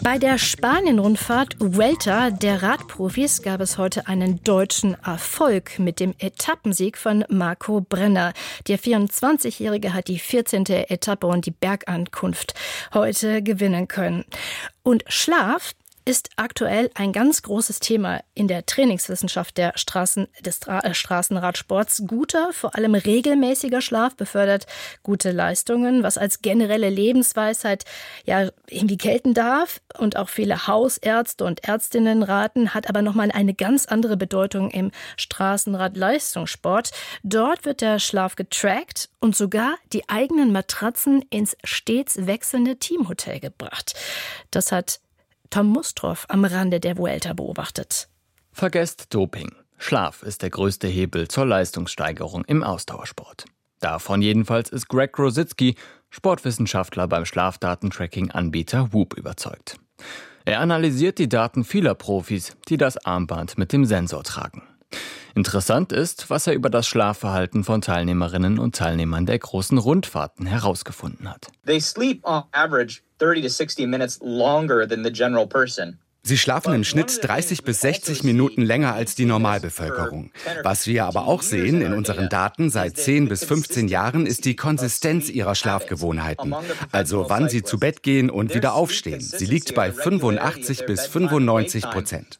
Bei der Spanien-Rundfahrt Vuelta der Radprofis gab es heute einen deutschen Erfolg mit dem Etappensieg von Marco Brenner. Der 24-Jährige hat die 14. Etappe und die Bergankunft heute gewinnen können. Und Schlaf ist aktuell ein ganz großes Thema in der Trainingswissenschaft des Straßenradsports. Guter, vor allem regelmäßiger Schlaf befördert gute Leistungen, was als generelle Lebensweisheit ja irgendwie gelten darf und auch viele Hausärzte und Ärztinnen raten, hat aber nochmal eine ganz andere Bedeutung im Straßenradleistungssport. Dort wird der Schlaf getrackt und sogar die eigenen Matratzen ins stets wechselnde Teamhotel gebracht. Das hat Tom Mustroff am Rande der Vuelta beobachtet. Vergesst Doping. Schlaf ist der größte Hebel zur Leistungssteigerung im Ausdauersport. Davon jedenfalls ist Greg Rositzky, Sportwissenschaftler beim Schlafdatentracking-Anbieter Whoop, überzeugt. Er analysiert die Daten vieler Profis, die das Armband mit dem Sensor tragen. Interessant ist, was er über das Schlafverhalten von Teilnehmerinnen und Teilnehmern der großen Rundfahrten herausgefunden hat. They sleep on average 30 to 60 minutes longer than the general person. Sie schlafen im Schnitt 30 bis 60 Minuten länger als die Normalbevölkerung. Was wir aber auch sehen in unseren Daten seit 10 bis 15 Jahren ist die Konsistenz ihrer Schlafgewohnheiten. Also wann sie zu Bett gehen und wieder aufstehen. Sie liegt bei 85 bis 95%.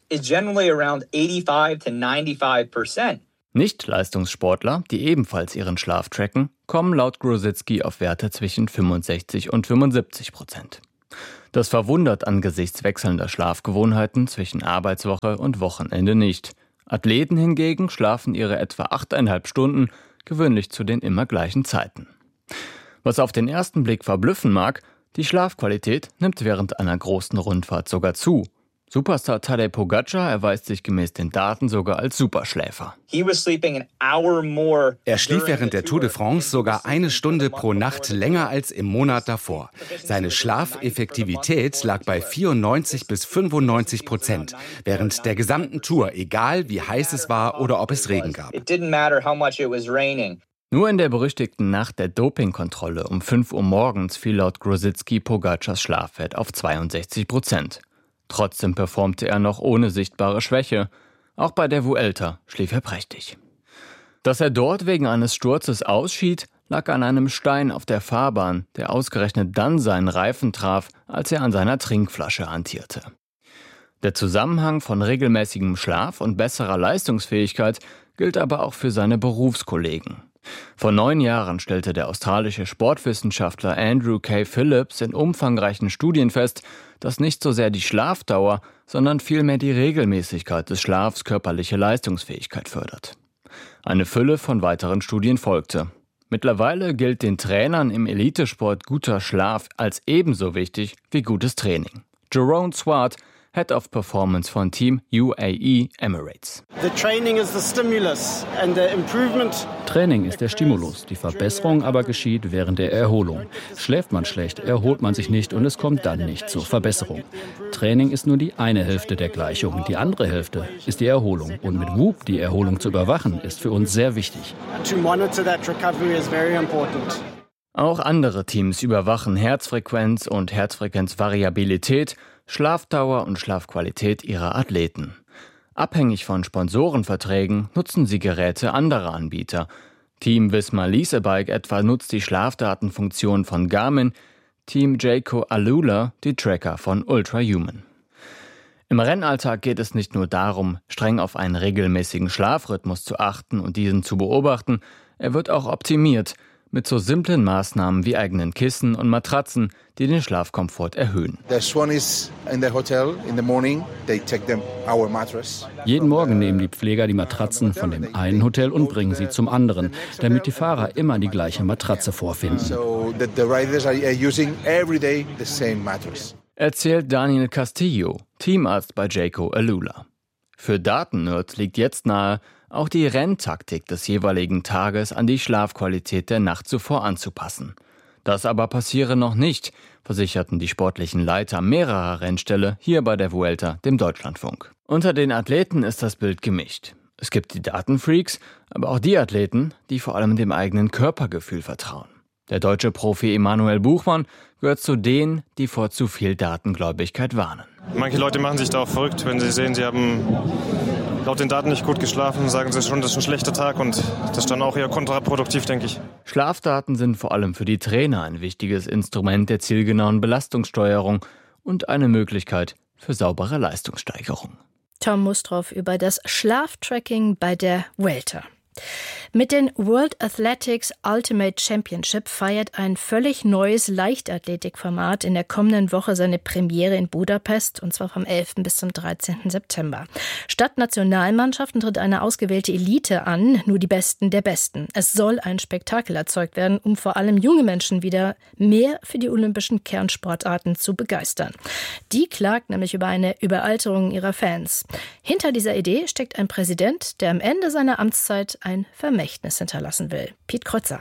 Nicht-Leistungssportler, die ebenfalls ihren Schlaf tracken, kommen laut Grositzky auf Werte zwischen 65 und 75%. Das verwundert angesichts wechselnder Schlafgewohnheiten zwischen Arbeitswoche und Wochenende nicht. Athleten hingegen schlafen ihre etwa 8,5 Stunden, gewöhnlich zu den immer gleichen Zeiten. Was auf den ersten Blick verblüffen mag, die Schlafqualität nimmt während einer großen Rundfahrt sogar zu. Superstar Tadej Pogačar erweist sich gemäß den Daten sogar als Superschläfer. Er schlief während der Tour de France sogar 1 Stunde pro Nacht länger als im Monat davor. Seine Schlafeffektivität lag bei 94 bis 95%, während der gesamten Tour, egal wie heiß es war oder ob es Regen gab. Nur in der berüchtigten Nacht der Dopingkontrolle um 5 Uhr morgens fiel laut Grositzky Pogacars Schlafwert auf 62%. Trotzdem performte er noch ohne sichtbare Schwäche. Auch bei der Vuelta schlief er prächtig. Dass er dort wegen eines Sturzes ausschied, lag an einem Stein auf der Fahrbahn, der ausgerechnet dann seinen Reifen traf, als er an seiner Trinkflasche hantierte. Der Zusammenhang von regelmäßigem Schlaf und besserer Leistungsfähigkeit gilt aber auch für seine Berufskollegen. Vor 9 Jahren stellte der australische Sportwissenschaftler Andrew K. Phillips in umfangreichen Studien fest, dass nicht so sehr die Schlafdauer, sondern vielmehr die Regelmäßigkeit des Schlafs körperliche Leistungsfähigkeit fördert. Eine Fülle von weiteren Studien folgte. Mittlerweile gilt den Trainern im Elitesport guter Schlaf als ebenso wichtig wie gutes Training. Jerome Swart, Head of Performance von Team UAE Emirates. Training ist der Stimulus, die Verbesserung aber geschieht während der Erholung. Schläft man schlecht, erholt man sich nicht und es kommt dann nicht zur Verbesserung. Training ist nur die eine Hälfte der Gleichung, die andere Hälfte ist die Erholung. Und mit Whoop die Erholung zu überwachen, ist für uns sehr wichtig. Auch andere Teams überwachen Herzfrequenz und Herzfrequenzvariabilität, Schlafdauer und Schlafqualität ihrer Athleten. Abhängig von Sponsorenverträgen nutzen sie Geräte anderer Anbieter. Team Visma Leasebike etwa nutzt die Schlafdatenfunktion von Garmin, Team Jayco Alula die Tracker von Ultrahuman. Im Rennalltag geht es nicht nur darum, streng auf einen regelmäßigen Schlafrhythmus zu achten und diesen zu beobachten, er wird auch optimiert, mit so simplen Maßnahmen wie eigenen Kissen und Matratzen, die den Schlafkomfort erhöhen. Jeden Morgen nehmen die Pfleger die Matratzen von dem einen Hotel und bringen sie zum anderen, damit die Fahrer immer die gleiche Matratze vorfinden. Erzählt Daniel Castillo, Teamarzt bei Jayco Alula. Für Datennerds liegt jetzt nahe, auch die Renntaktik des jeweiligen Tages an die Schlafqualität der Nacht zuvor anzupassen. Das aber passiere noch nicht, versicherten die sportlichen Leiter mehrerer Rennställe hier bei der Vuelta dem Deutschlandfunk. Unter den Athleten ist das Bild gemischt. Es gibt die Datenfreaks, aber auch die Athleten, die vor allem dem eigenen Körpergefühl vertrauen. Der deutsche Profi Emanuel Buchmann gehört zu denen, die vor zu viel Datengläubigkeit warnen. Manche Leute machen sich da auch verrückt, wenn sie sehen, sie haben laut den Daten nicht gut geschlafen, sagen sie schon, das ist ein schlechter Tag und das ist dann auch eher kontraproduktiv, denke ich. Schlafdaten sind vor allem für die Trainer ein wichtiges Instrument der zielgenauen Belastungssteuerung und eine Möglichkeit für saubere Leistungssteigerung. Tom Mustroff über das Schlaftracking bei der Vuelta. Mit den World Athletics Ultimate Championship feiert ein völlig neues Leichtathletikformat in der kommenden Woche seine Premiere in Budapest, und zwar vom 11. bis zum 13. September. Statt Nationalmannschaften tritt eine ausgewählte Elite an, nur die Besten der Besten. Es soll ein Spektakel erzeugt werden, um vor allem junge Menschen wieder mehr für die olympischen Kernsportarten zu begeistern. Die klagt nämlich über eine Überalterung ihrer Fans. Hinter dieser Idee steckt ein Präsident, der am Ende seiner Amtszeit ein Vermächtnis hinterlassen will. Piet Kreuzer.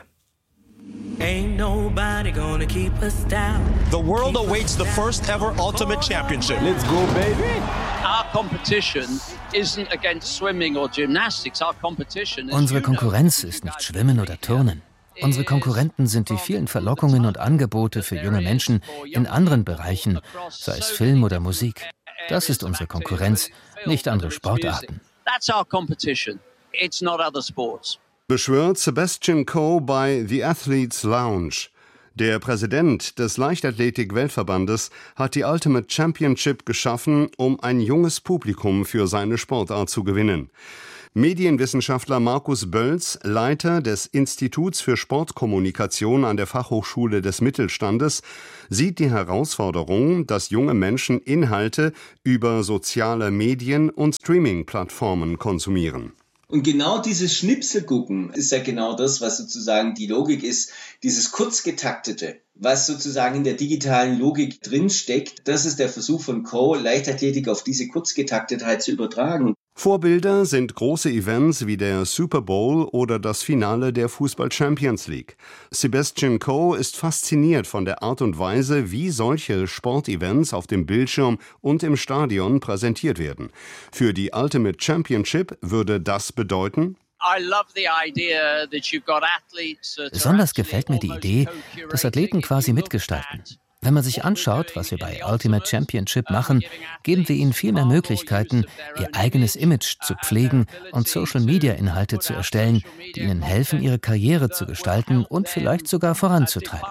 Ain't nobody gonna keep us down. The world awaits the first ever Ultimate Championship. Let's go, baby! Our competition isn't against swimming or gymnastics. Our competition is Unsere Konkurrenz ist nicht Schwimmen oder Turnen. Unsere Konkurrenten sind die vielen Verlockungen und Angebote für junge Menschen in anderen Bereichen, sei es Film oder Musik. Das ist unsere Konkurrenz, nicht andere Sportarten. That's our competition. It's not other sports. Beschwört Sebastian Coe bei The Athletes Lounge. Der Präsident des Leichtathletik-Weltverbandes hat die Ultimate Championship geschaffen, um ein junges Publikum für seine Sportart zu gewinnen. Medienwissenschaftler Markus Bölz, Leiter des Instituts für Sportkommunikation an der Fachhochschule des Mittelstandes, sieht die Herausforderung, dass junge Menschen Inhalte über soziale Medien und Streaming-Plattformen konsumieren. Und genau dieses Schnipselgucken ist ja genau das, was sozusagen die Logik ist, dieses kurzgetaktete, was sozusagen in der digitalen Logik drinsteckt. Das ist der Versuch von Coe, Leichtathletik auf diese Kurzgetaktetheit zu übertragen. Vorbilder sind große Events wie der Super Bowl oder das Finale der Fußball Champions League. Sebastian Coe ist fasziniert von der Art und Weise, wie solche Sportevents auf dem Bildschirm und im Stadion präsentiert werden. Für die Ultimate Championship würde das bedeuten: Besonders gefällt mir die Idee, dass Athleten quasi mitgestalten. Wenn man sich anschaut, was wir bei Ultimate Championship machen, geben wir ihnen viel mehr Möglichkeiten, ihr eigenes Image zu pflegen und Social-Media-Inhalte zu erstellen, die ihnen helfen, ihre Karriere zu gestalten und vielleicht sogar voranzutreiben.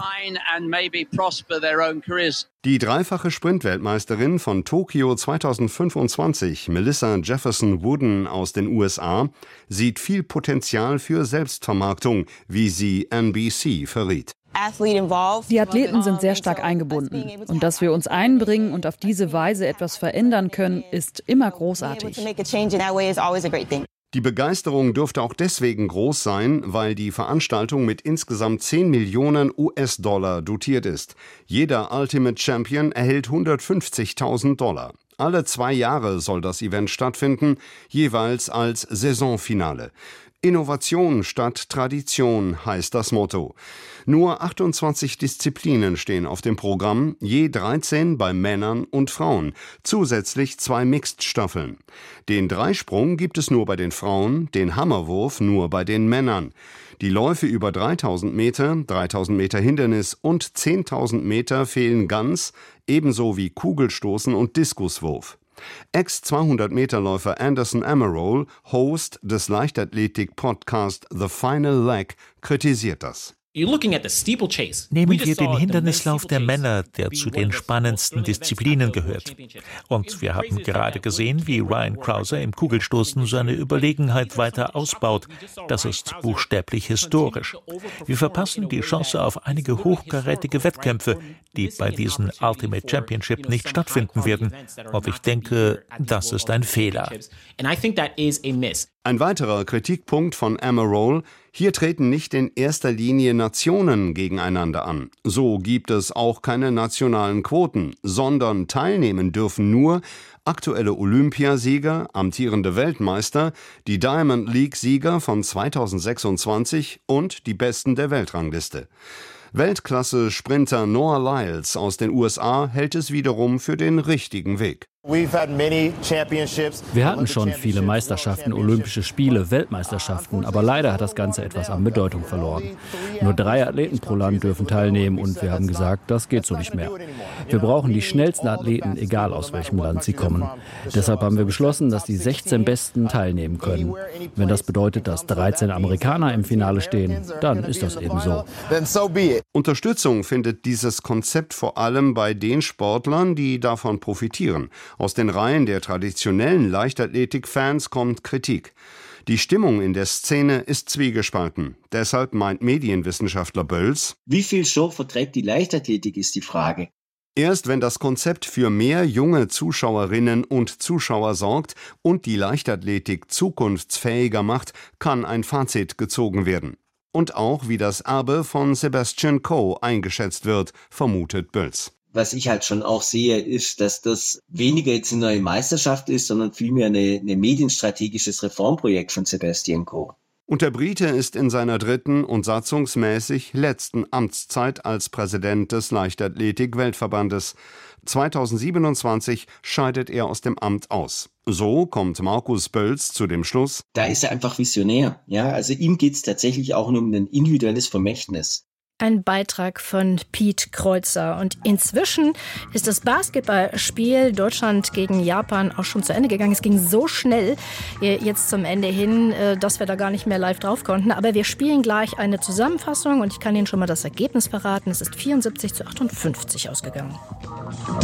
Die dreifache Sprintweltmeisterin von Tokio 2025, Melissa Jefferson Wooden aus den USA, sieht viel Potenzial für Selbstvermarktung, wie sie NBC verriet. Die Athleten sind sehr stark eingebunden. Und dass wir uns einbringen und auf diese Weise etwas verändern können, ist immer großartig. Die Begeisterung dürfte auch deswegen groß sein, weil die Veranstaltung mit insgesamt 10 Millionen US-Dollar dotiert ist. Jeder Ultimate Champion erhält $150.000. Alle 2 Jahre soll das Event stattfinden, jeweils als Saisonfinale. Innovation statt Tradition heißt das Motto. Nur 28 Disziplinen stehen auf dem Programm, je 13 bei Männern und Frauen, zusätzlich 2 Mixed-Staffeln. Den Dreisprung gibt es nur bei den Frauen, den Hammerwurf nur bei den Männern. Die Läufe über 3000 Meter, 3000 Meter Hindernis und 10.000 Meter fehlen ganz, ebenso wie Kugelstoßen und Diskuswurf. Ex-200-Meter-Läufer Anderson Amaroll, Host des Leichtathletik-Podcasts The Final Leg, kritisiert das. Nehmen wir den Hindernislauf der Männer, der zu den spannendsten Disziplinen gehört. Und wir haben gerade gesehen, wie Ryan Crouser im Kugelstoßen seine Überlegenheit weiter ausbaut. Das ist buchstäblich historisch. Wir verpassen die Chance auf einige hochkarätige Wettkämpfe, die bei diesem Ultimate Championship nicht stattfinden werden. Und ich denke, das ist ein Fehler. Ein weiterer Kritikpunkt von Amaroll: Hier treten nicht in erster Linie Nationen gegeneinander an. So gibt es auch keine nationalen Quoten, sondern teilnehmen dürfen nur aktuelle Olympiasieger, amtierende Weltmeister, die Diamond League-Sieger von 2026 und die Besten der Weltrangliste. Weltklasse-Sprinter Noah Lyles aus den USA hält es wiederum für den richtigen Weg. Wir hatten schon viele Meisterschaften, Olympische Spiele, Weltmeisterschaften, aber leider hat das Ganze etwas an Bedeutung verloren. Nur 3 Athleten pro Land dürfen teilnehmen und wir haben gesagt, das geht so nicht mehr. Wir brauchen die schnellsten Athleten, egal aus welchem Land sie kommen. Deshalb haben wir beschlossen, dass die 16 Besten teilnehmen können. Wenn das bedeutet, dass 13 Amerikaner im Finale stehen, dann ist das eben so. Unterstützung findet dieses Konzept vor allem bei den Sportlern, die davon profitieren. Aus den Reihen der traditionellen Leichtathletik-Fans kommt Kritik. Die Stimmung in der Szene ist zwiegespalten. Deshalb meint Medienwissenschaftler Bölz: Wie viel Show verträgt die Leichtathletik, ist die Frage. Erst wenn das Konzept für mehr junge Zuschauerinnen und Zuschauer sorgt und die Leichtathletik zukunftsfähiger macht, kann ein Fazit gezogen werden. Und auch wie das Erbe von Sebastian Coe eingeschätzt wird, vermutet Bölz. Was ich halt schon auch sehe, ist, dass das weniger jetzt eine neue Meisterschaft ist, sondern vielmehr ein medienstrategisches Reformprojekt von Sebastian Coe. Und der Brite ist in seiner 3. und satzungsmäßig letzten Amtszeit als Präsident des Leichtathletik-Weltverbandes. 2027 scheidet er aus dem Amt aus. So kommt Markus Bölz zu dem Schluss: Da ist er einfach visionär. Ja, also ihm geht es tatsächlich auch nur um ein individuelles Vermächtnis. Ein Beitrag von Piet Kreuzer. Und inzwischen ist das Basketballspiel Deutschland gegen Japan auch schon zu Ende gegangen. Es ging so schnell jetzt zum Ende hin, dass wir da gar nicht mehr live drauf konnten. Aber wir spielen gleich eine Zusammenfassung und ich kann Ihnen schon mal das Ergebnis verraten. Es ist 74:58 ausgegangen.